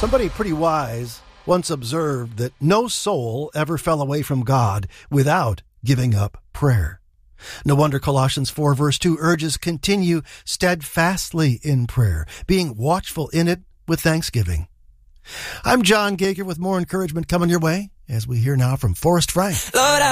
Somebody pretty wise once observed that no soul ever fell away from God without giving up prayer. No wonder Colossians 4 verse 2 urges continue steadfastly in prayer, being watchful in it with thanksgiving. I'm John Gager with more encouragement coming your way as we hear now from Forrest Frank. Lord,